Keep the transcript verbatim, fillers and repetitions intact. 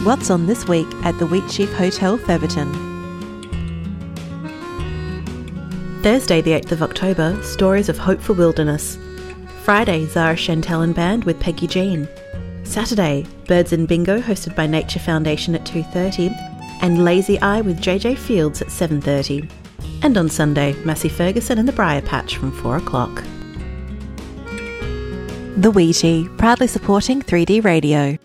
What's on this week at the Wheatsheaf Hotel, Theberton? Thursday the eighth of October, Stories of Hope for Wilderness. Friday, Zara Chantel and Band with Peggy Jean. Saturday, Birds and Bingo hosted by Nature Foundation at two thirty and Lazy Eye with J J Fields at seven thirty. And on Sunday, Massey Ferguson and the Briar Patch from four o'clock. The Wheatie, proudly supporting three D Radio.